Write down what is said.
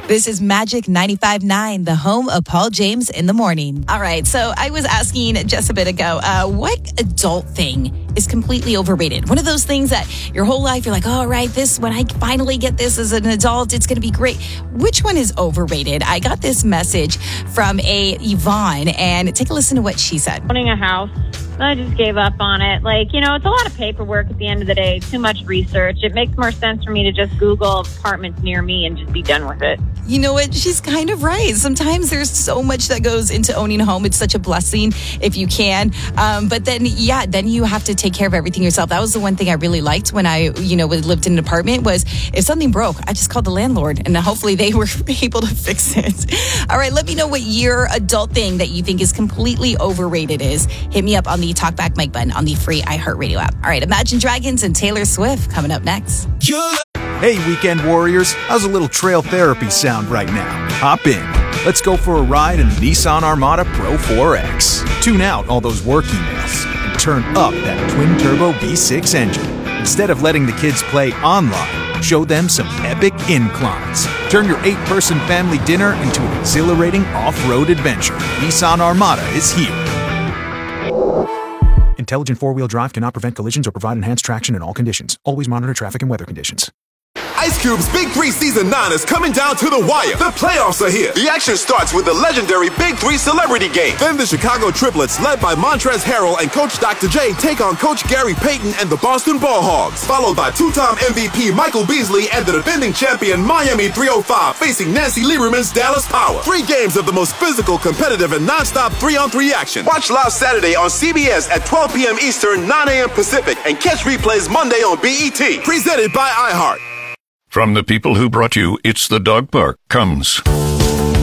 This is Magic 95.9, the home of Paul James in the morning. All right, so I was asking just a bit ago, what adult thing is completely overrated? One of those things that your whole life you're like, oh, right, this, when I finally get this as an adult, it's going to be great. Which one is overrated? I got this message from Yvonne, and take a listen to what she said. Owning a house, I just gave up on it. Like, it's a lot of paperwork at the end of the day, too much research. It makes more sense for me to just Google apartments near me and just be done with it. You know what? She's kind of right. Sometimes there's so much that goes into owning a home. It's such a blessing if you can. But then you have to take care of everything yourself. That was the one thing I really liked when I, lived in an apartment was if something broke, I just called the landlord and hopefully they were able to fix it. All right, let me know what your adult thing that you think is completely overrated is. Hit me up on the Talkback mic button on the free iHeartRadio app. All right, Imagine Dragons and Taylor Swift coming up next. Hey, weekend warriors, how's a little trail therapy sound right now? Hop in. Let's go for a ride in the Nissan Armada Pro 4X. Tune out all those work emails and turn up that twin-turbo V6 engine. Instead of letting the kids play online, show them some epic inclines. Turn your 8-person family dinner into an exhilarating off-road adventure. Nissan Armada is here. Intelligent four-wheel drive cannot prevent collisions or provide enhanced traction in all conditions. Always monitor traffic and weather conditions. Ice Cube's Big 3 Season 9 is coming down to the wire. The playoffs are here. The action starts with the legendary Big 3 Celebrity Game. Then the Chicago Triplets, led by Montrezl Harrell and Coach Dr. J, take on Coach Gary Payton and the Boston Ball Hogs. Followed by two-time MVP Michael Beasley and the defending champion Miami 305 facing Nancy Lieberman's Dallas Power. 3 games of the most physical, competitive, and non-stop 3-on-3 action. Watch live Saturday on CBS at 12 p.m. Eastern, 9 a.m. Pacific, and catch replays Monday on BET. Presented by iHeart. From the people who brought you It's the Dog Park comes